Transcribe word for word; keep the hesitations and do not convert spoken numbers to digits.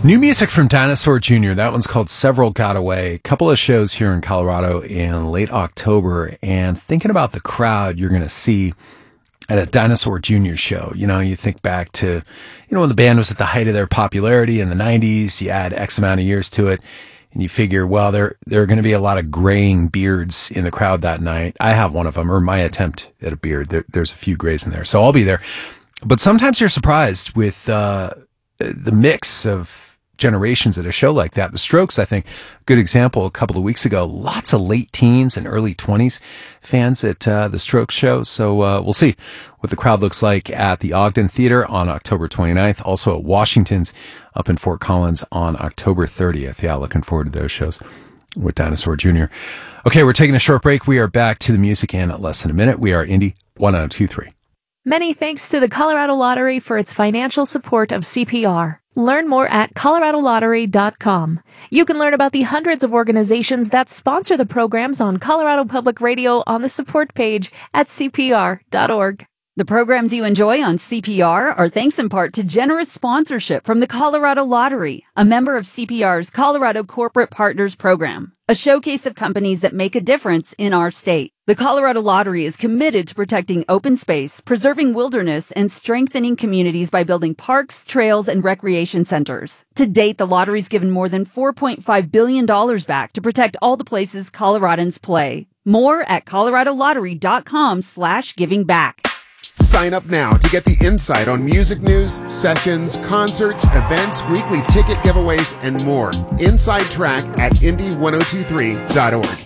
New music from Dinosaur Junior That one's called Several Got Away. A couple of shows here in Colorado in late October. And thinking about the crowd you're going to see at a Dinosaur Junior show. You know, you think back to, you know, when the band was at the height of their popularity in the nineties, you add X amount of years to it, and you figure, well, there, there are going to be a lot of graying beards in the crowd that night. I have one of them, or my attempt at a beard. There, there's a few grays in there, so I'll be there. But sometimes you're surprised with uh, the mix of generations at a show like that. The Strokes, I think, good example a couple of weeks ago. Lots of late teens and early twenties fans at uh, the Strokes show. So uh, we'll see what the crowd looks like at the Ogden Theater on October twenty-ninth. Also at Washington's up in Fort Collins on October thirtieth. Yeah, looking forward to those shows with Dinosaur Junior Okay, we're taking a short break. We are back to the music in less than a minute. We are Indy one oh two three. Many thanks to the Colorado Lottery for its financial support of C P R. Learn more at colorado lottery dot com. You can learn about the hundreds of organizations that sponsor the programs on Colorado Public Radio on the support page at c p r dot org. The programs you enjoy on C P R are thanks in part to generous sponsorship from the Colorado Lottery, a member of C P R's Colorado Corporate Partners Program, a showcase of companies that make a difference in our state. The Colorado Lottery is committed to protecting open space, preserving wilderness, and strengthening communities by building parks, trails, and recreation centers. To date, the lottery's given more than four point five billion dollars back to protect all the places Coloradans play. More at colorado lottery dot com slash giving back. Sign up now to get the insight on music news, sessions, concerts, events, weekly ticket giveaways, and more. Inside Track at indy ten twenty-three dot org.